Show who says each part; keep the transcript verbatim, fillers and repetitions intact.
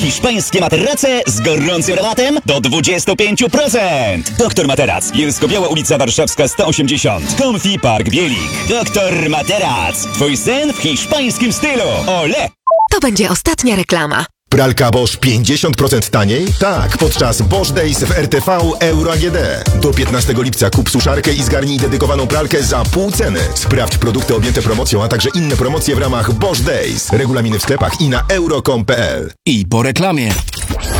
Speaker 1: Hiszpańskie materace z gorącym rabatem do dwadzieścia pięć procent. Doktor Materac, Bielsko-Biała, ulica Warszawska sto osiemdziesiąt. Comfy Park Bielik. Doktor Materac. Twój sen w hiszpańskim stylu. Ole!
Speaker 2: To będzie ostatnia reklama.
Speaker 3: Pralka Bosch pięćdziesiąt procent taniej? Tak, podczas Bosch Days w R T V Euro A G D. Do piętnastego lipca kup suszarkę i zgarnij dedykowaną pralkę za pół ceny. Sprawdź produkty objęte promocją, a także inne promocje w ramach Bosch Days. Regulaminy w sklepach i na euro kropka com kropka p l.
Speaker 4: I po reklamie.